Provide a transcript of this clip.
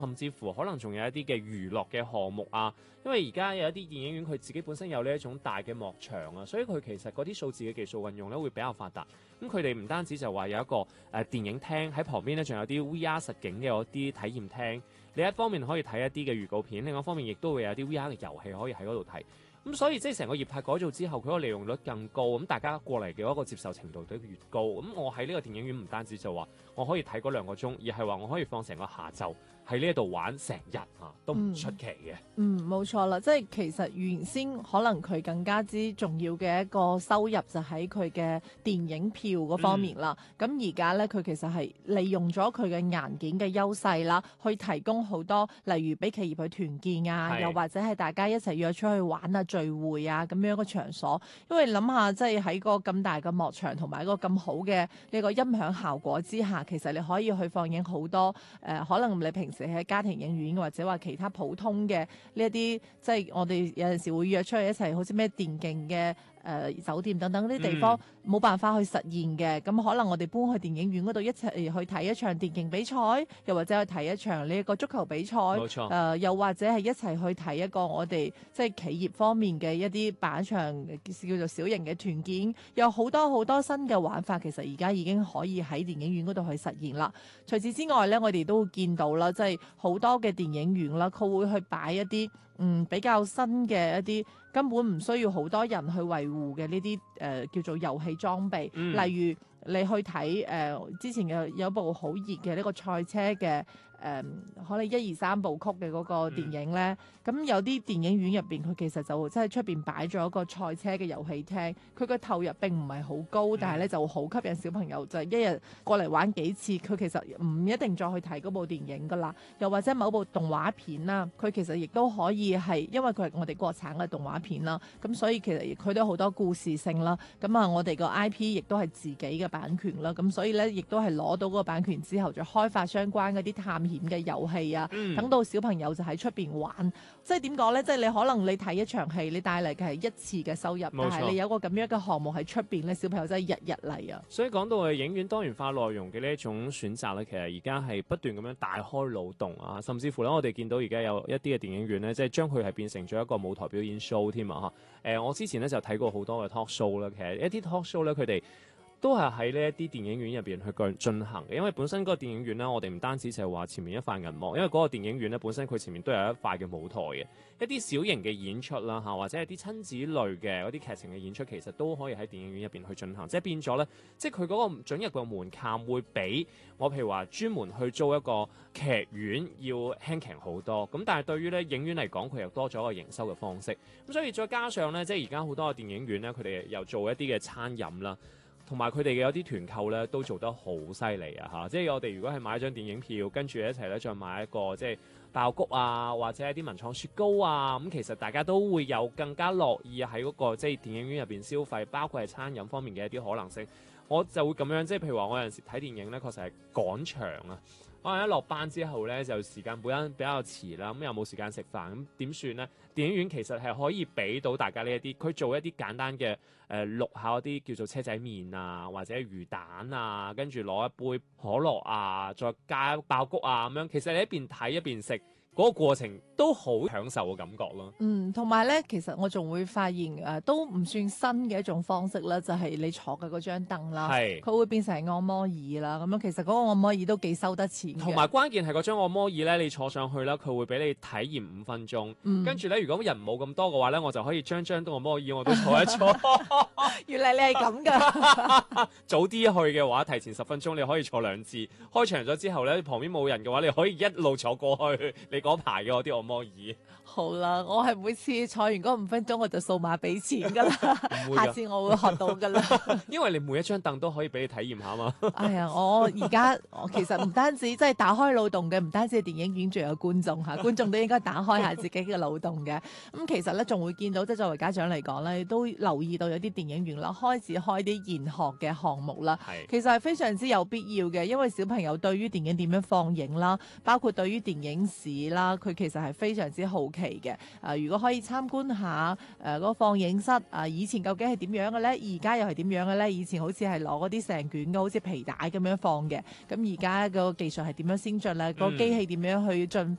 甚至乎可能仲有一啲嘅娛樂嘅項目啊，因為而家有一啲電影院佢自己本身有呢一種大嘅幕場啊，所以佢其實嗰啲數字嘅技術運用咧會比較發達。咁佢哋唔單止就話有一個電影廳喺旁邊咧，仲有啲 VR 實景嘅嗰啲體驗廳。另一方面可以睇一啲嘅預告片，另一方面亦都會有啲 VR 嘅遊戲可以喺嗰度睇。咁所以即係成個業態改造之後，佢個利用率更高，咁大家過嚟嘅一個接受程度都越高。咁我喺呢個電影院唔單止就話我可以睇嗰2個鐘，而係話我可以放成個下晝喺呢一度玩成日啊，都唔出奇嘅。 冇錯啦，即係其實原先可能佢更加之重要嘅一個收入就喺佢嘅電影票嗰方面啦。咁而家咧，佢其實係利用咗佢嘅硬件嘅優勢啦，去提供好多例如俾企業去團建啊，又或者係大家一齊約出去玩啊、聚會啊咁樣一個場所。因為諗下，即係喺個咁大嘅幕場同埋一個咁好嘅呢個音響效果之下，其實你可以去放映好多可能你平時喺家庭影院或者話其他普通嘅呢一啲，即係我哋有陣時會約出去一齊，好似咩電競嘅酒店等等呢啲地方冇辦法去實現嘅，咁可能我哋搬去電影院嗰度一齊去睇一場電競比賽，又或者去睇一場呢個足球比賽， 冇錯， 又或者係一齊去睇一個我哋即係企業方面嘅一啲辦一場叫做小型嘅團建，有好多好多新嘅玩法，其實而家已經可以喺電影院嗰度去實現啦。除此之外咧，我哋都會見到啦，即係好多嘅電影院啦，佢會去擺一啲比較新嘅一啲根本唔需要好多人去維護嘅呢啲叫做遊戲裝備，例如你去睇之前有部好熱嘅呢個賽車嘅可能1、2、3部曲嘅嗰個電影咧，咁有啲電影院入邊佢其實就即係出邊擺咗一個賽車嘅遊戲廳，佢個投入並唔係好高，但係咧就好吸引小朋友，就係一日過嚟玩幾次，佢其實唔一定再去睇嗰部電影噶啦。又或者某部動畫片啦，佢其實亦都可以係因為佢係我哋國產嘅動畫片啦，咁所以其實佢都有好多故事性啦。咁啊，我哋個 IP 亦都係自己嘅版權啦，咁所以咧亦都係攞到嗰個版權之後，再開發相關嗰啲探險嘅遊戲啊，等到小朋友就喺出邊玩。即係點講咧？即係你可能你睇一場戲，你帶嚟嘅係一次嘅收入，但係你有個咁樣嘅項目喺出邊咧，小朋友真係日日嚟啊！ 所以講到嘅影院多元化內容嘅呢一種選擇咧，其實而家係不斷咁樣大開腦洞啊，甚至乎咧，我哋見到而家有一啲嘅電影院咧，即係將佢係變成咗一個舞台表演 show 添啊！我之前咧就睇過好多嘅 talk show 啦，其實一啲 talk show 咧，佢哋都係喺呢一啲電影院入邊去進行嘅，因為本身嗰個電影院咧，我哋唔單止就係話前面一塊銀幕，因為嗰個電影院咧本身佢前面都有一塊嘅舞台嘅，一啲小型嘅演出啦嚇，或者係啲親子類嘅嗰啲劇情嘅演出，其實都可以喺電影院入邊去進行，即係變咗咧，即係佢嗰個准入嘅門檻會比我譬如話專門去租一個劇院要輕鬆好多，咁但係對於咧影院嚟講，佢又多咗一個營收嘅方式，咁所以再加上咧，即係而家好多嘅電影院咧，佢哋又做一啲嘅餐飲啦。同埋佢哋嘅有啲團購咧都做得好犀利啊！嚇，即係我哋如果係買一張電影票，跟住一齊咧再買一個即係爆谷啊，或者一啲文創雪糕啊，咁其實大家都會有更加樂意喺嗰個即係電影院入邊消費，包括係餐飲方面嘅一啲可能性。我就會咁樣，即係譬如話我有陣時睇電影咧，確實係趕場啊！可能一落班之後咧，就時間本身比較遲啦，咁又冇時間食飯，咁點算咧？電影院其實係可以俾到大家呢一啲，佢做一啲簡單嘅淥下嗰啲叫做車仔麵啊，或者魚蛋啊，跟住攞一杯可樂啊，再加爆谷啊咁樣。其實你一邊睇一邊食。嗰個過程都好享受嘅感覺咯。 同埋咧，其實我仲會發現都唔算新嘅一種方式啦，就係你坐嘅嗰張凳啦，佢會變成按摩椅啦。咁樣其實嗰個按摩椅都幾收得錢嘅。 同埋關鍵係嗰張按摩椅咧，你坐上去啦，佢會俾你體驗5分鐘。跟住咧，如果人冇咁多嘅話咧，我就可以張按摩椅我都坐一坐。 原來你係咁㗎。 早啲去嘅話，提前10分鐘你可以坐2次。開場咗之後咧，旁邊冇人嘅話，你可以一路坐過去。你嗰排嘅我啲按摩椅。 好啦，我係每次坐完嗰5分鐘我就掃碼俾錢㗎啦。下次我會學到㗎啦。 因為你每一張凳都可以俾你體驗下嘛。 哎呀，我而家其實唔單止即係打開腦洞嘅，唔單止係電影院，仲有觀眾嚇，觀眾都應該打開下自己嘅腦洞嘅。咁其實咧，仲會見到即係作為家長嚟講咧，都留意到有啲電影院啦，開始開啲研學嘅項目啦。其實係非常之有必要嘅，因為小朋友對於電影點樣放映啦，包括對於電影史啦，佢其實係非常之好奇嘅。如果可以參觀下嗰個放映室以前究竟係點樣嘅咧？而家又係點樣嘅咧？以前好似係攞嗰啲成卷嘅，好似皮帶咁樣放嘅。咁而家個技術係點樣先進咧？個機器點樣去進